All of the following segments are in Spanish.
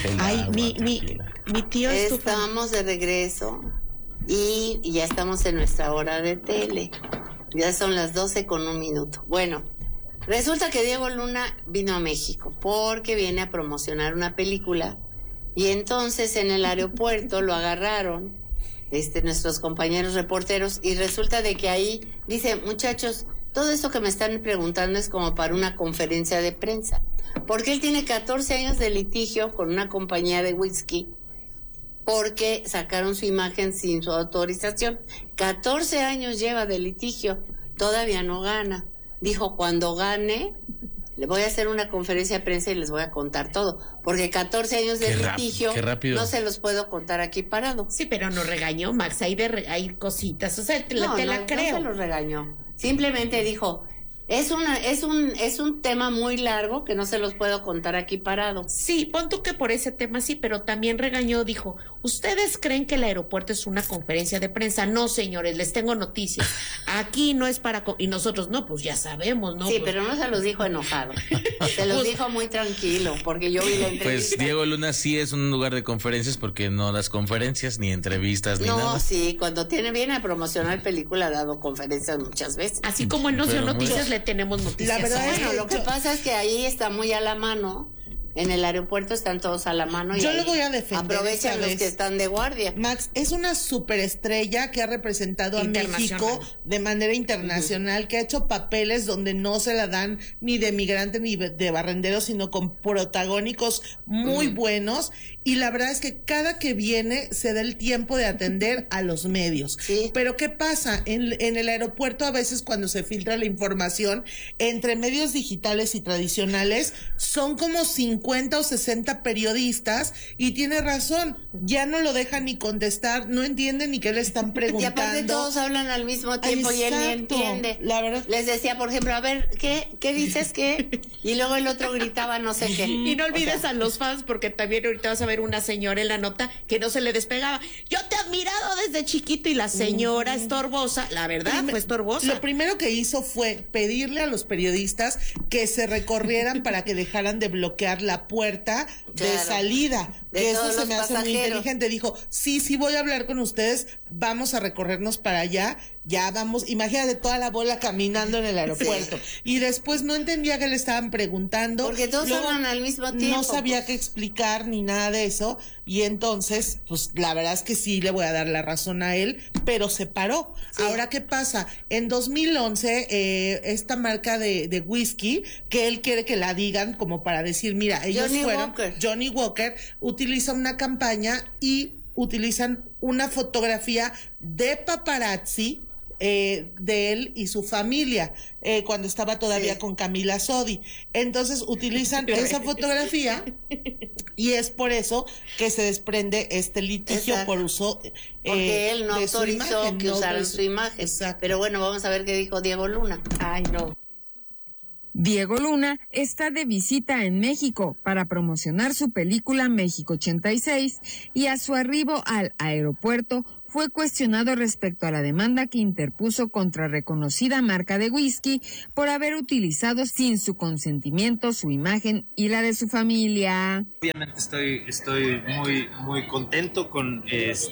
Ay, mi tío es tu fan. Estamos de regreso y ya estamos en nuestra hora de tele. Ya son las 12:01. Bueno, resulta que Diego Luna vino a México porque viene a promocionar una película y entonces en el aeropuerto lo agarraron nuestros compañeros reporteros y resulta de que ahí dice, muchachos, todo esto que me están preguntando es como para una conferencia de prensa, porque él tiene 14 años de litigio con una compañía de whisky porque sacaron su imagen sin su autorización. 14 años lleva de litigio, todavía no gana. Dijo, cuando gane, le voy a hacer una conferencia de prensa y les voy a contar todo, porque 14 años de litigio no se los puedo contar aquí parado. Sí, pero no regañó, Max, hay cositas, o sea, te la creo. No se los regañó, simplemente dijo, es un tema muy largo que no se los puedo contar aquí parado. Sí, pon tú que por ese tema sí, pero también regañó, dijo, ¿ustedes creen que el aeropuerto es una conferencia de prensa? No, señores, les tengo noticias. Aquí no es para... Y nosotros, no, pues ya sabemos, ¿no? Sí, pues... pero no se los dijo enojado. Se los dijo muy tranquilo, porque yo vi la entrevista. Pues Diego Luna sí es un lugar de conferencias porque no das conferencias, ni entrevistas, ni nada. No, sí, cuando viene a promocionar película ha dado conferencias muchas veces. Así como en Noticias le tenemos noticias. La verdad es que lo que pasa es que ahí está muy a la mano. En el aeropuerto están todos a la mano y yo lo voy a defender. Aprovechan los que están de guardia. Max es una superestrella que ha representado a México de manera internacional, que ha hecho papeles donde no se la dan ni de migrante ni de barrendero, sino con protagónicos muy buenos, y la verdad es que cada que viene se da el tiempo de atender a los medios. Sí. Pero ¿qué pasa? En el aeropuerto a veces cuando se filtra la información entre medios digitales y tradicionales son como 50 o 60 periodistas, y tiene razón, ya no lo dejan ni contestar, no entienden ni qué le están preguntando. Y aparte todos hablan al mismo tiempo. Exacto. Y él ni entiende. La verdad. Les decía, por ejemplo, a ver, ¿qué dices qué? Y luego el otro gritaba no sé qué. Y no olvides a los fans, porque también ahorita vas a ver una señora en la nota que no se le despegaba. Yo te he admirado desde chiquito, y la señora estorbosa, la verdad, fue estorbosa. Lo primero que hizo fue pedirle a los periodistas que se recorrieran para que dejaran de bloquear la puerta de salida, que eso se me hace muy inteligente. Dijo, sí voy a hablar con ustedes, vamos a recorrernos para allá, ya vamos, imagínate toda la bola caminando en el aeropuerto. Sí. Y después no entendía qué le estaban preguntando, porque todos hablan al mismo tiempo, no sabía qué explicar ni nada de eso, y entonces pues la verdad es que sí le voy a dar la razón a él, pero se paró. Sí. Ahora, ¿qué pasa? En 2011 esta marca de whisky, que él quiere que la digan como para decir, mira, ellos Johnny Walker utiliza una campaña y utilizan una fotografía de paparazzi de él y su familia cuando estaba todavía con Camila Sodi. Entonces utilizan esa fotografía y es por eso que se desprende este litigio. Exacto. Por uso porque él no autorizó que usaran su imagen. Exacto. Pero bueno, vamos a ver qué dijo Diego Luna. Ay, no. Diego Luna está de visita en México para promocionar su película México 86, y a su arribo al aeropuerto fue cuestionado respecto a la demanda que interpuso contra reconocida marca de whisky por haber utilizado sin su consentimiento su imagen y la de su familia. Obviamente estoy muy contento con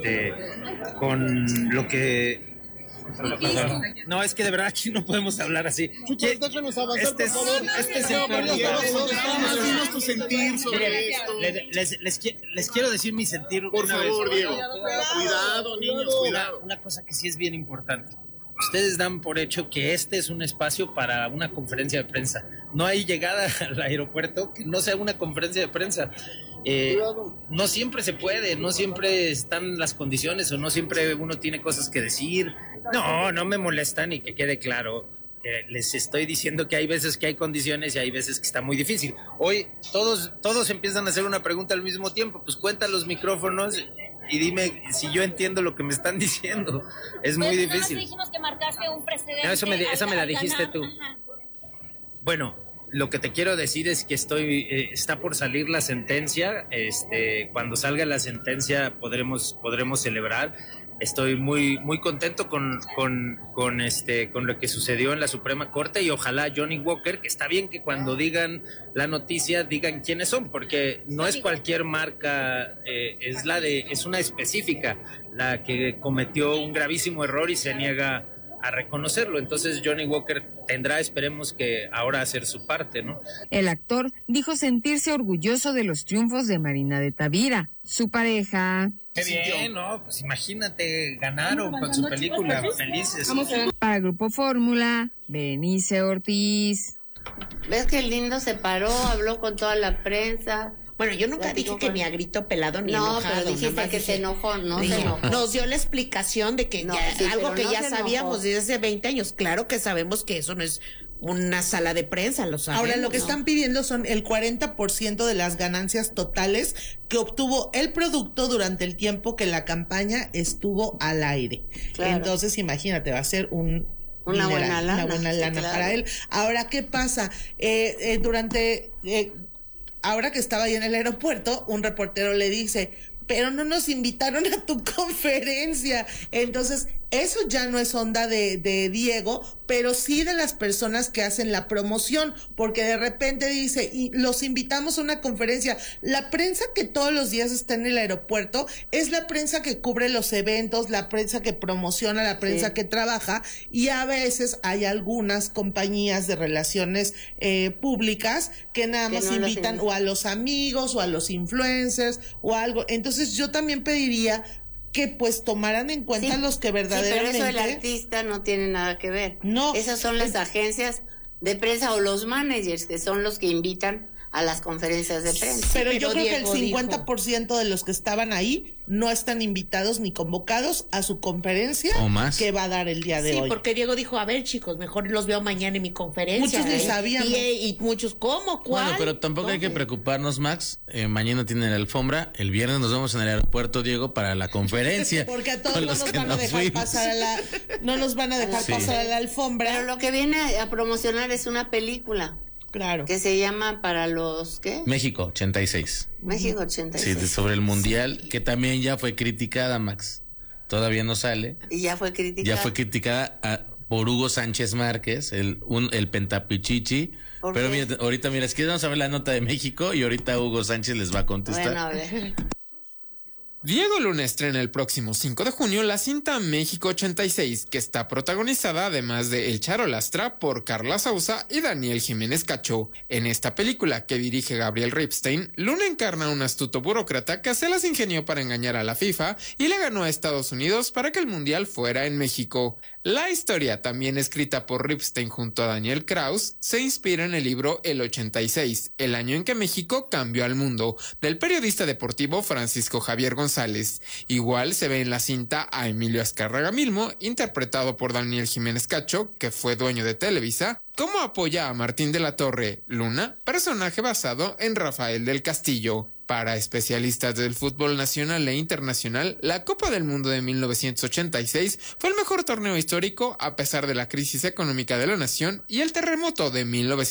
lo que... No, es que de verdad aquí no podemos hablar así. Chucho, déjanos avanzar, por favor. Este es el peor día. Dinos tu sentir sobre esto. Les quiero decir mi sentir. Por favor, Diego. Cuidado, niños, cuidado. Una cosa que sí es bien importante. Ustedes dan por hecho que este es un espacio para una conferencia de prensa. No hay llegada al aeropuerto que no sea una conferencia de prensa. No siempre se puede, no siempre están las condiciones, o no siempre uno tiene cosas que decir. No me molestan, y que quede claro. Les estoy diciendo que hay veces que hay condiciones y hay veces que está muy difícil. Hoy todos empiezan a hacer una pregunta al mismo tiempo. Pues cuenta los micrófonos y dime si yo entiendo lo que me están diciendo. Es muy difícil. Dijimos que marcaste un precedente. No, esa me la dijiste tú. Ajá. Bueno, lo que te quiero decir es que está por salir la sentencia. Cuando salga la sentencia podremos celebrar. estoy muy contento con lo que sucedió en la Suprema Corte, y ojalá Johnny Walker, que está bien que cuando digan la noticia digan quiénes son, porque no es cualquier marca, es una específica la que cometió un gravísimo error y se niega a reconocerlo. Entonces Johnny Walker tendrá, esperemos que ahora hacer su parte, ¿no? El actor dijo sentirse orgulloso de los triunfos de Marina de Tavira, su pareja. Qué bien, ¿no? Pues imagínate, ganaron con su película, felices. Para Grupo Fórmula, Berenice Ortiz. ¿Ves qué lindo se paró, habló con toda la prensa? Bueno, yo nunca dije que ni a grito pelado ni enojado. No, pero dijiste que se enojó, ¿no? Se enojó. Nos dio la explicación de que algo que ya sabíamos desde hace 20 años. Claro que sabemos que eso no es una sala de prensa, lo sabemos. Ahora, lo que están pidiendo son el 40% de las ganancias totales que obtuvo el producto durante el tiempo que la campaña estuvo al aire. Claro. Entonces, imagínate, va a ser una buena lana claro. Para él. Ahora, ¿qué pasa? Ahora que estaba ahí en el aeropuerto, un reportero le dice, pero no nos invitaron a tu conferencia. Entonces, eso ya no es onda de Diego, pero sí de las personas que hacen la promoción, porque de repente dice, y los invitamos a una conferencia. La prensa que todos los días está en el aeropuerto es la prensa que cubre los eventos, la prensa que promociona, la prensa que trabaja, y a veces hay algunas compañías de relaciones públicas que nada más invitan o a los amigos o a los influencers o algo. Entonces yo también pediría que pues tomaran en cuenta los que verdaderamente... Sí, pero eso el artista no tiene nada que ver. No. Esas son las agencias de prensa o los managers, que son los que invitan a las conferencias de prensa. Pero yo creo que el 50% de los que estaban ahí no están invitados ni convocados a su conferencia o más que va a dar el día de hoy. Sí, porque Diego dijo, a ver chicos, mejor los veo mañana en mi conferencia. Muchos ni sabíamos. Y muchos, ¿cómo? ¿Cuál? Bueno, pero tampoco hay que preocuparnos, Max. Mañana tienen la alfombra. El viernes nos vemos en el aeropuerto, Diego, para la conferencia. Porque a todos no nos van a dejar pasar pasar a la alfombra. Pero lo que viene a promocionar es una película. Claro. Que se llama para los, ¿qué? México 86. México 86. Sí, sobre el Mundial, que también ya fue criticada, Max. Todavía no sale. Y ya fue criticada. Ya fue criticada por Hugo Sánchez Márquez, el pentapichichi. Pero mira, ahorita, es que vamos a ver la nota de México y ahorita Hugo Sánchez les va a contestar. Bueno, a ver. Diego Luna estrena el próximo 5 de junio la cinta México 86, que está protagonizada, además de El Charolastra, por Carla Sousa y Daniel Jiménez Cacho. En esta película, que dirige Gabriel Ripstein, Luna encarna a un astuto burócrata que se las ingenió para engañar a la FIFA y le ganó a Estados Unidos para que el Mundial fuera en México. La historia, también escrita por Ripstein junto a Daniel Kraus, se inspira en el libro El 86, el año en que México cambió al mundo, del periodista deportivo Francisco Javier González. Igual se ve en la cinta a Emilio Azcárraga Milmo, interpretado por Daniel Jiménez Cacho, que fue dueño de Televisa, como apoya a Martín de la Torre, Luna, personaje basado en Rafael del Castillo. Para especialistas del fútbol nacional e internacional, la Copa del Mundo de 1986 fue el mejor torneo histórico a pesar de la crisis económica de la nación y el terremoto de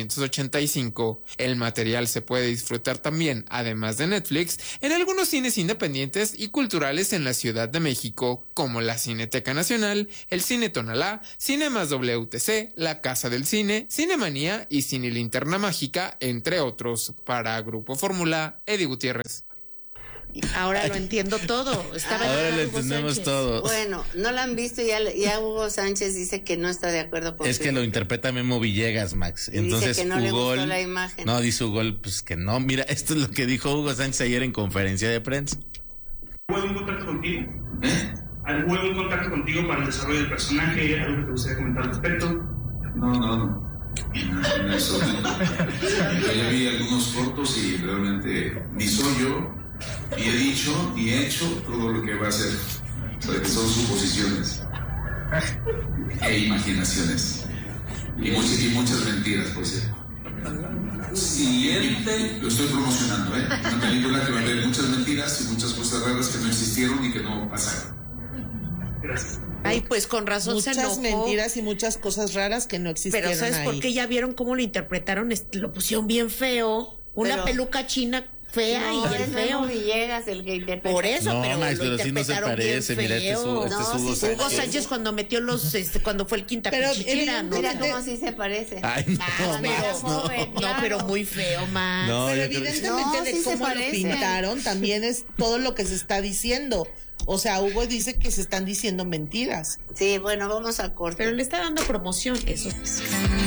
1985. El material se puede disfrutar también, además de Netflix, en algunos cines independientes y culturales en la Ciudad de México, como la Cineteca Nacional, el Cine Tonalá, Cinemas WTC, la Casa del Cine, Cinemanía y Cine Linterna Mágica, entre otros. Para Grupo Fórmula, Eddie Gutiérrez. Ahora lo entiendo todo. Ahora lo entendemos todo. Bueno, no la han visto y ya Hugo Sánchez dice que no está de acuerdo con Es que lo interpreta Memo Villegas, Max. Entonces, dice que no le gustó la imagen. No, dice Hugo, pues que no. Mira, esto es lo que dijo Hugo Sánchez ayer en conferencia de prensa. ¿Hubo algún contacto contigo? ¿Hubo algún contacto contigo para el desarrollo del personaje? ¿Algo que te gustaría comentar al respecto? No. En eso. Yo ya vi algunos cortos y realmente ni soy yo, ni he dicho, ni he hecho todo lo que va a hacer. O sea, que son suposiciones e imaginaciones. Y muchas mentiras, por cierto. Siguiente. Lo estoy promocionando, una película que va a haber muchas mentiras y muchas cosas raras que no existieron y que no pasaron. Gracias. Ay, pues con razón se enojó. Muchas mentiras y muchas cosas raras que no existieron. Pero ¿sabes ahí? por qué? Ya vieron cómo lo interpretaron, lo pusieron bien feo. Una peluca china fea No, y el es feo. Memo Villegas el que interpreta. Por eso, No, pero Max, lo pero sí no se interpretaron bien parece. Mira, este es, feo. este es Hugo No, sí, Sánchez. Hugo Sánchez cuando metió cuando fue el quinta Pero pichichera, ¿no? Mira cómo sí se parece. Ay, no, Pero, Max, no. joven, no, claro. pero muy feo, Max. No, Pero yo creo que- evidentemente No, de sí se cómo lo parecen. pintaron también es todo lo que se está diciendo. O sea, Hugo dice que se están diciendo mentiras. Sí, bueno, vamos a corte. Pero le está dando promoción, eso.